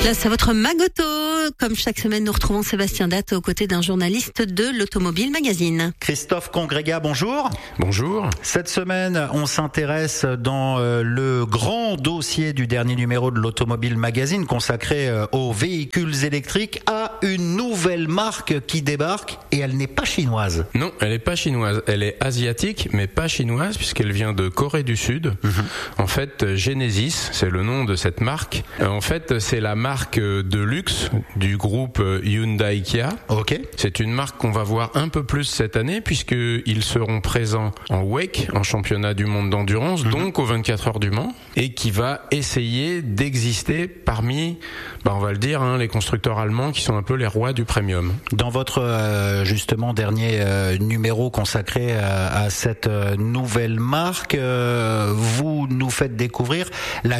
Place à votre Magoto. Comme chaque semaine, nous retrouvons Sébastien Datte aux côtés d'un journaliste de l'Automobile Magazine. Christophe Congrégat, bonjour. Bonjour. Cette semaine, on s'intéresse dans le grand dossier du dernier numéro de l'Automobile Magazine consacré aux véhicules électriques à une nouvelle marque qui débarque et elle n'est pas chinoise. Non, elle n'est pas chinoise. Elle est asiatique, mais pas chinoise puisqu'elle vient de Corée du Sud. En fait, Genesis, c'est le nom de cette marque. En fait, c'est la marque de luxe du groupe Hyundai Kia. Ok. C'est une marque qu'on va voir un peu plus cette année puisqu'ils seront présents en WEC, en championnat du monde d'endurance, donc aux 24 heures du Mans, et qui va essayer d'exister parmi, on va le dire, les constructeurs allemands qui sont un peu les rois du premium. Dans votre justement dernier numéro consacré à cette nouvelle marque, vous nous faites découvrir la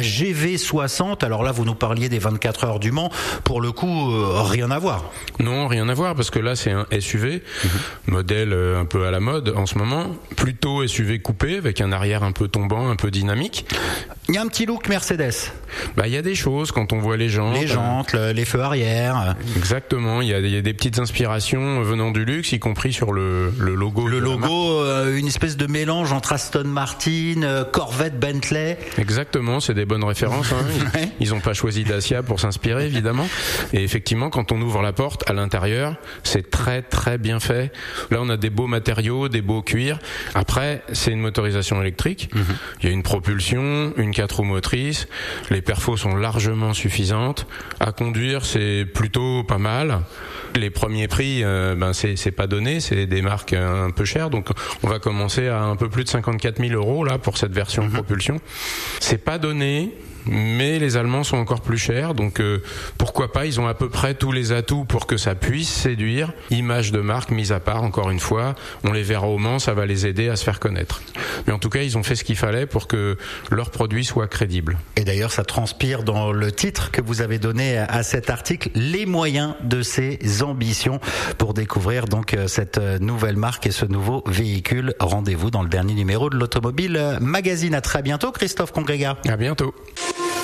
GV60. Alors là, vous nous parliez des 24 heures du Mans. Pour le coup, rien à voir. Non, rien à voir, parce que là, c'est un SUV, modèle un peu à la mode en ce moment, plutôt SUV coupé, avec un arrière un peu tombant, un peu dynamique. Il y a un petit look Mercedes. Il y a des choses quand on voit les jantes. Les jantes, les feux arrière. Exactement, il y a des petites inspirations venant du luxe, y compris sur le logo. Le logo, une espèce de mélange entre Aston Martin, Corvette, Bentley. Exactement, c'est des bonnes références. Ils n'ont pas choisi Dacia pour s'inspirer, évidemment. Et effectivement, quand on ouvre la porte, à l'intérieur, c'est très très bien fait. Là, on a des beaux matériaux, des beaux cuirs. Après, c'est une motorisation électrique. Il y a une propulsion, une 4 roues motrices. Les perfos sont largement suffisantes. À conduire, c'est plutôt pas mal. Les premiers prix, c'est pas donné, c'est des marques un peu chères. Donc, on va commencer à un peu plus de 54 000 € là pour cette version propulsion. C'est pas donné. Mais les Allemands sont encore plus chers, donc pourquoi pas, ils ont à peu près tous les atouts pour que ça puisse séduire. Image de marque mise à part, encore une fois, on les verra au Mans, ça va les aider à se faire connaître. Mais en tout cas, ils ont fait ce qu'il fallait pour que leurs produits soient crédibles. Et d'ailleurs, ça transpire dans le titre que vous avez donné à cet article, les moyens de ses ambitions. Pour découvrir donc cette nouvelle marque et ce nouveau véhicule, rendez-vous dans le dernier numéro de l'Automobile Magazine. À très bientôt, Christophe Congrégat. À bientôt.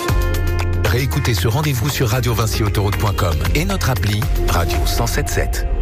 Réécoutez ce rendez-vous sur radiovincyautoroute.com et notre appli Radio 107.7.